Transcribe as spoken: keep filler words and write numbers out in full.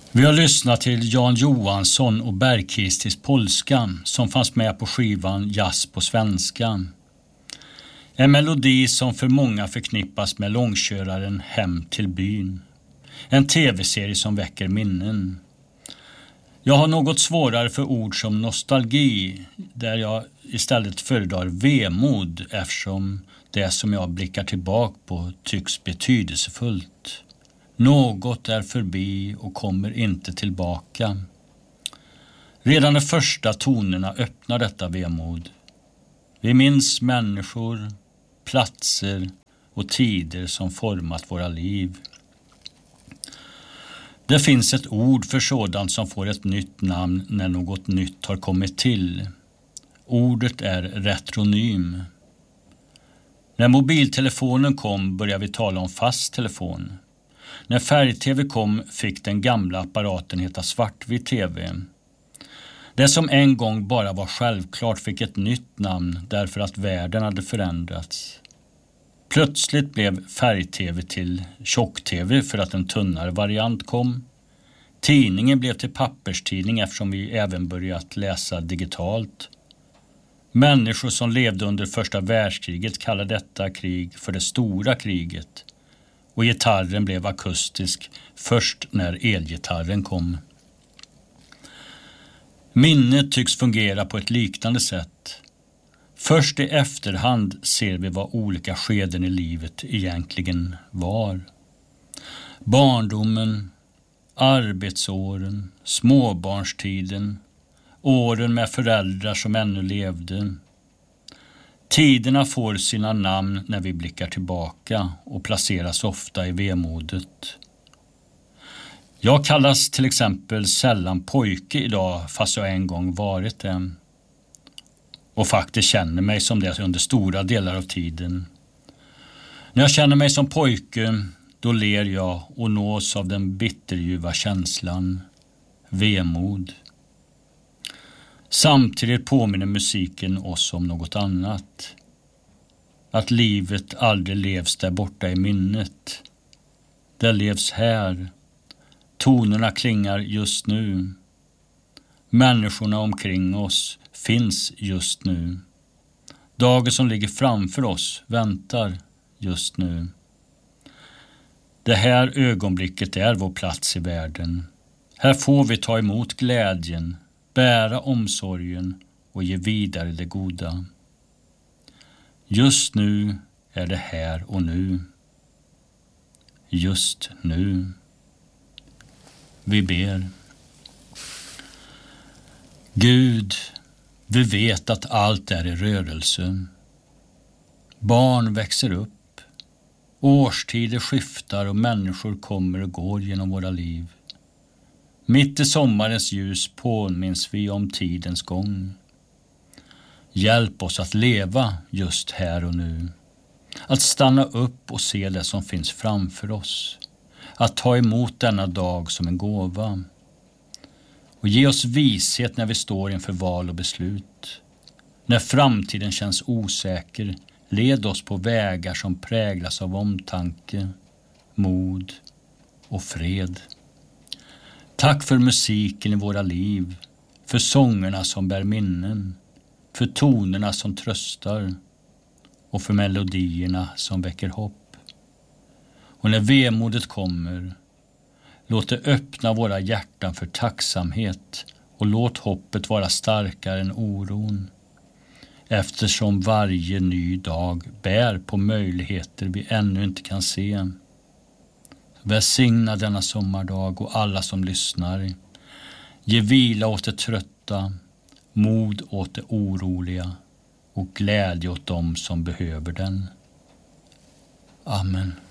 Vi har lyssnat till Jan Johansson och Bergkistis polska som fanns med på skivan Jazz på svenska. En melodi som för många förknippas med långköraren Hem till byn. En tv-serie som väcker minnen. Jag har något svårare för ord som nostalgi, där jag istället föredrar vemod eftersom det som jag blickar tillbaka på tycks betydelsefullt. Något är förbi och kommer inte tillbaka. Redan de första tonerna öppnar detta vemod. Vi minns människor, platser och tider som format våra liv. Det finns ett ord för sådant som får ett nytt namn när något nytt har kommit till. Ordet är retronym. När mobiltelefonen kom började vi tala om fast telefon. När färg-tv kom fick den gamla apparaten heta svartvit tv. Det som en gång bara var självklart fick ett nytt namn därför att världen hade förändrats. Plötsligt blev färg-tv till tjock-tv för att en tunnare variant kom. Tidningen blev till papperstidning eftersom vi även börjat läsa digitalt. Människor som levde under första världskriget kallade detta krig för det stora kriget. Och gitarren blev akustisk först när elgitarren kom. Minnet tycks fungera på ett liknande sätt. Först i efterhand ser vi vad olika skeden i livet egentligen var. Barndomen, arbetsåren, småbarnstiden, åren med föräldrar som ännu levde. Tiderna får sina namn när vi blickar tillbaka och placeras ofta i vemodet. Jag kallas till exempel sällan pojke idag fast jag en gång varit det. Och faktiskt känner mig som det under stora delar av tiden. När jag känner mig som pojke, då ler jag och nås av den bitterljuva känslan, vemod. Samtidigt påminner musiken oss om något annat. Att livet aldrig levs där borta i minnet. Det levs här. Tonerna klingar just nu. Människorna omkring oss finns just nu. Dagen som ligger framför oss väntar just nu. Det här ögonblicket är vår plats i världen. Här får vi ta emot glädjen, bära omsorgen och ge vidare det goda. Just nu är det här och nu. Just nu. Vi ber. Gud, vi vet att allt är i rörelse. Barn växer upp. Årstider skiftar och människor kommer och går genom våra liv. Mitt i sommarens ljus påminns vi om tidens gång. Hjälp oss att leva just här och nu. Att stanna upp och se det som finns framför oss. Att ta emot denna dag som en gåva. Och ge oss vishet när vi står inför val och beslut. När framtiden känns osäker, led oss på vägar som präglas av omtanke, mod och fred. Tack för musiken i våra liv, för sångerna som bär minnen, för tonerna som tröstar och för melodierna som väcker hopp. Och när vemodet kommer, låt det öppna våra hjärtan för tacksamhet och låt hoppet vara starkare än oron. Eftersom varje ny dag bär på möjligheter vi ännu inte kan se. Välsigna denna sommardag och alla som lyssnar. Ge vila åt det trötta, mod åt det oroliga och glädje åt dem som behöver den. Amen.